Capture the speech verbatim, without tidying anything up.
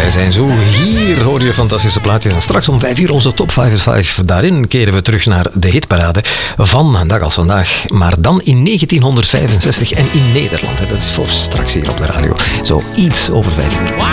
wij zijn zo. Hier hoor je fantastische plaatjes. En straks om vijf uur onze top vijfenvijftig. Daarin keren we terug naar de hitparade van een dag als vandaag. Maar dan in negentienhonderdvijfenzestig en in Nederland. Dat is voor straks hier op de radio. Zo iets over vijf uur.